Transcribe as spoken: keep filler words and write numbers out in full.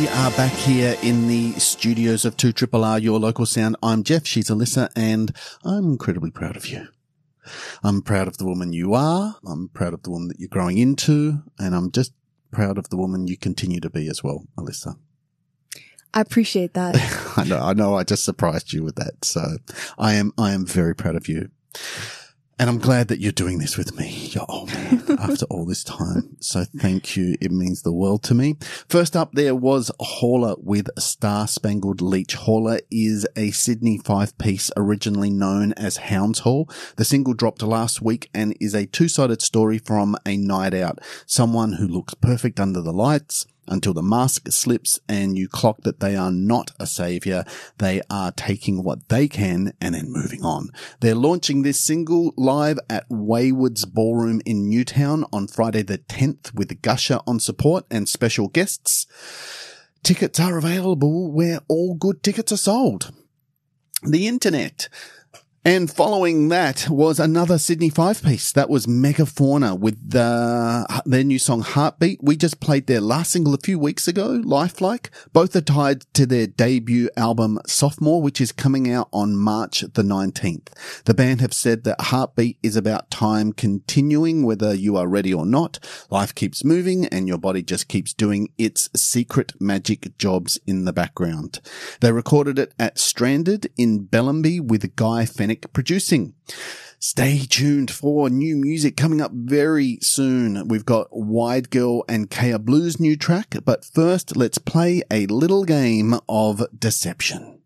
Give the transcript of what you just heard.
are back here in the studios of two R R R, your local sound. I'm Jeff, she's Alyssa, and I'm incredibly proud of you. I'm proud of the woman you are. I'm proud of the woman that you're growing into, and I'm just proud of the woman you continue to be as well, Alyssa. I appreciate that. I know, I know, I just surprised you with that. So I am, I am very proud of you. And I'm glad that you're doing this with me, your old man, after all this time. So thank you. It means the world to me. First up there was Hauler with Star Spangled Leech. Hauler is a Sydney five-piece originally known as Hounds Hall. The single dropped last week and is a two-sided story from a night out. Someone who looks perfect under the lights until the mask slips and you clock that they are not a savior. They are taking what they can and then moving on. They're launching this single live at Wayward's Ballroom in Newtown on Friday the tenth with Gusher on support and special guests. Tickets are available where all good tickets are sold. The internet. And following that was another Sydney five-piece. That was Megafauna with the, their new song Heartbeat. We just played their last single a few weeks ago, Lifelike. Both are tied to their debut album Sophomore, which is coming out on March the nineteenth. The band have said that Heartbeat is about time continuing, whether you are ready or not. Life keeps moving and your body just keeps doing its secret magic jobs in the background. They recorded it at Stranded in Bellamby with Guy Fennick producing. Stay tuned for new music coming up very soon. We've got Wide Girl and Kaya Blues' new track, but first let's play a little game of deception.